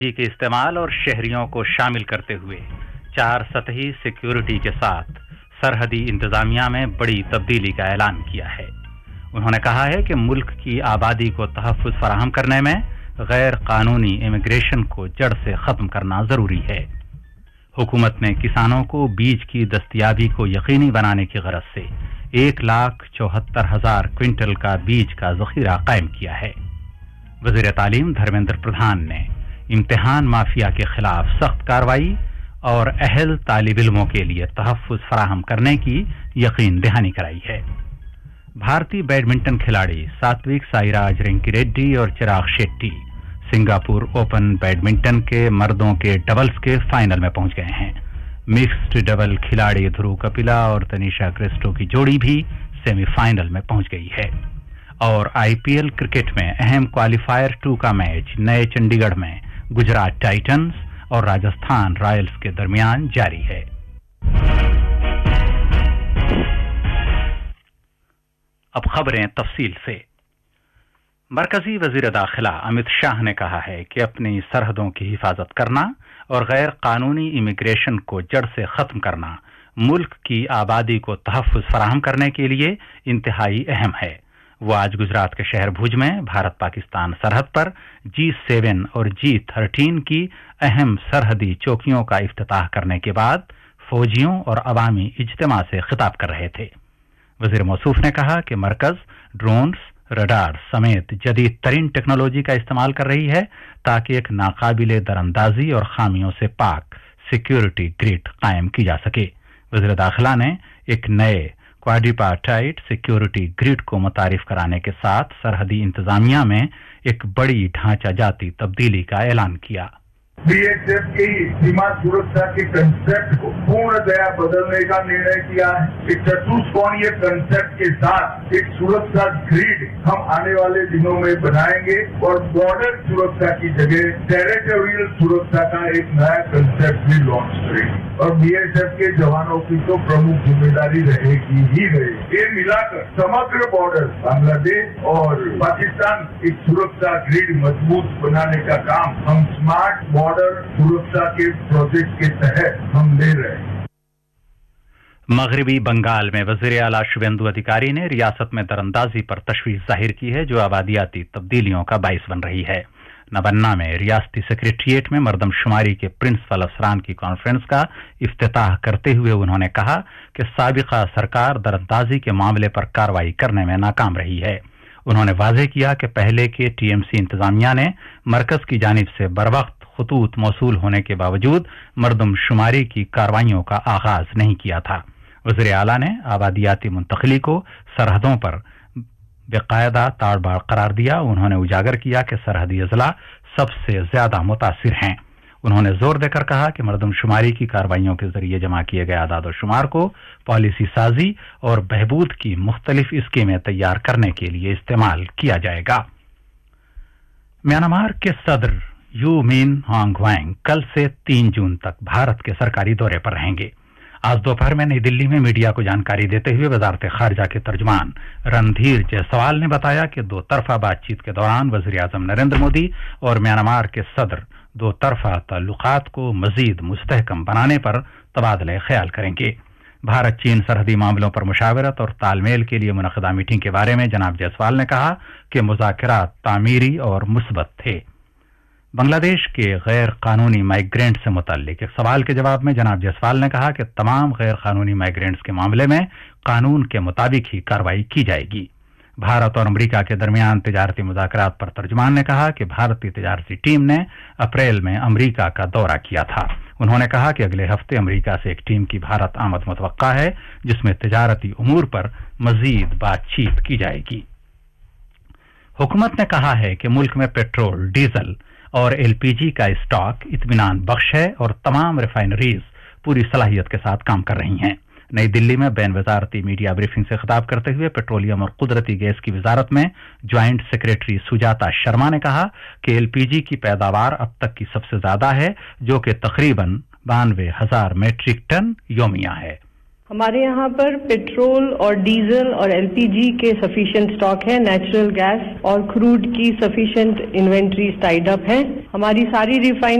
के इस्तेमाल और शहरियों को शामिल करते हुए 4 सतही सिक्योरिटी के साथ सरहदी इंतजामिया में बड़ी तब्दीली का ऐलान किया है। उन्होंने कहा है कि मुल्क की आबादी को तहफ़्फ़ुज़ फराहम करने में गैर कानूनी इमिग्रेशन को जड़ से ख़त्म करना ज़रूरी है। हुकूमत ने किसानों को बीज की दस्तयाबी को यकीनी बनाने की गरज से 1,74,000 क्विंटल का बीज का ज़ख़ीरा कायम किया है। वज़ीर तालीम धर्मेंद्र प्रधान ने इम्तिहान माफिया के खिलाफ सख्त कार्रवाई और अहल तालिब इल्मों के लिए तहफ़्फ़ुज़ फराहम करने की यकीन दहानी कराई है। भारतीय बैडमिंटन खिलाड़ी सात्विक साईराज रेंकी और Chirag Shetty Singapore open badminton के मर्दों के डबल्स के फाइनल में पहुंच गए हैं। मिक्स्ड डबल खिलाड़ी ध्रुव कपिला और तनिषा क्रिस्टो की जोड़ी भी सेमीफाइनल में पहुंच गई है। और आईपीएल क्रिकेट में अहम क्वालिफायर 2 का मैच नए चंडीगढ़ में गुजरात टाइटंस और राजस्थान रॉयल्स के दरमियान जारी है। अब खबरें तफसील से। मरकजी वजीर दाखिला अमित शाह ने कहा है कि अपनी सरहदों की हिफाजत करना और गैर कानूनी इमिग्रेशन को जड़ से खत्म करना मुल्क की आबादी को तहफ़्फ़ुज़ फराहम करने के लिए इंतहाई अहम है। वो आज गुजरात के शहर भुज में भारत पाकिस्तान सरहद पर G7 और G13 की अहम सरहदी चौकियों का इफ्तिताह करने के बाद फौजियों और अवामी इज्तिमा से खिताब कर रहे थे। वजीर मौसूफ ने कहा कि मरकज ड्रोन्स, रडार समेत जदीद तरीन टेक्नोलॉजी का इस्तेमाल कर रही है ताकि एक नाकाबिले दरअंदाजी और खामियों से पाक सिक्योरिटी ग्रिड कायम की जा सके। वज़ीर दाखिला ने एक नए क्वाड्रिपार्टाइट सिक्योरिटी ग्रिड को मुतारिफ कराने के साथ सरहदी इंतजामिया में एक बड़ी ढांचा जाती तब्दीली का ऐलान किया। बीएसएफ की सीमा सुरक्षा के कंसेप्ट को पूर्णतया बदलने का निर्णय किया है। एक चतुष्कोणीय कंसेप्ट के साथ एक सुरक्षा ग्रिड हम आने वाले दिनों में बनाएंगे और बॉर्डर सुरक्षा की जगह टेरिटोरियल सुरक्षा का एक नया कंसेप्ट भी लॉन्च करेंगे। और बीएसएफ के जवानों की तो प्रमुख जिम्मेदारी रहेगी ही रहेगी। ये मिलाकर समग्र बॉर्डर बांग्लादेश और पाकिस्तान एक सुरक्षा ग्रिड मजबूत बनाने का काम हम स्मार्ट बॉर्डर सुरक्षा के प्रोजेक्ट के तहत हम ले रहे हैं। मगरबी बंगाल में वजीर आला शुभेंदु अधिकारी ने रियासत में दरअंदाजी पर तशवीश जाहिर की है जो आबादियाती तब्दीलियों का बाइस बन रही है। नबन्ना में रियासती सेक्रेटरिएट में मरदमशुमारी के प्रिंसिपल अफसरान की कॉन्फ्रेंस का इफ्तिताह करते हुए उन्होंने कहा कि साबिका सरकार दरअंदाजी के मामले पर कार्रवाई करने में नाकाम रही है। उन्होंने वाज़ेह किया कि पहले के टीएमसी इंतजामिया ने मरकज की जानिब से बरवक्त खतूत मौसूल होने के बावजूद मरदमशुमारी की कार्रवाइयों का आगाज नहीं किया था। वज़ीर आला ने आबादियाती मुंतकली को सरहदों पर बेकायदा ताड़बाड़ करार दिया। उन्होंने उजागर किया कि सरहदी अजला सबसे ज्यादा मुतासिर हैं। उन्होंने जोर देकर कहा कि मरदमशुमारी की कार्रवाइयों के जरिए जमा किए गए आदाद शुमार को पॉलिसी साजी और बहबूद की मुख्तलिफ स्कीमें तैयार करने के लिए इस्तेमाल किया जाएगा। म्यांमार के सदर यू मिन होंग ह्वांग कल से 3 जून तक भारत के सरकारी दौरे पर रहेंगे। आज दोपहर में नई दिल्ली में मीडिया को जानकारी देते हुए वजारत खारजा के तर्जुमान रणधीर जायसवाल ने बताया कि 2 तरफा बातचीत के दौरान वज़ीर आज़म नरेंद्र मोदी और म्यांमार के सदर 2 तरफा ताल्लुकात को मजीद मुस्तहकम बनाने पर तबादला ख्याल करेंगे। भारत चीन सरहदी मामलों पर मुशावरत और तालमेल के लिए मुनक़दा मीटिंग के बारे में जनाब जायसवाल ने कहा कि मुज़ाकरात तामीरी और मुस्बत थे। बांग्लादेश के गैर कानूनी माइग्रेंट से मुताल्लिक एक सवाल के जवाब में जनाब जायसवाल ने कहा कि तमाम गैर कानूनी माइग्रेंट्स के मामले में कानून के मुताबिक ही कार्रवाई की जाएगी। भारत और अमेरिका के दरमियान तिजारती मुज़ाकरात पर तर्जुमान ने कहा कि भारतीय तिजारती टीम ने अप्रैल में अमेरिका का दौरा किया था। उन्होंने कहा कि अगले हफ्ते अमेरिका से एक टीम की भारत आमद मुतवक्का है जिसमें तिजारती उमूर पर मजीद बातचीत की जाएगी। हुकूमत ने कहा है कि मुल्क में पेट्रोल, डीजल और एलपीजी का स्टॉक इत्मीनान बख्श है और तमाम रिफाइनरीज पूरी सलाहियत के साथ काम कर रही हैं। नई दिल्ली में बैन वजारती मीडिया ब्रीफिंग से खिताब करते हुए पेट्रोलियम और कुदरती गैस की वजारत में ज्वाइंट सेक्रेटरी सुजाता शर्मा ने कहा कि एलपीजी की पैदावार अब तक की सबसे ज्यादा है जो कि तकरीबन 92,000 मेट्रिक टन योमिया है। ہمارے یہاں پر پیٹرول اور ڈیزل اور LPG کے سفیشینٹ اسٹاک ہے، نیچرل گیس اور کروڈ کی سفیشینٹ انوینٹریز ٹائیڈ اپ ہیں. ہماری ساری ریفائن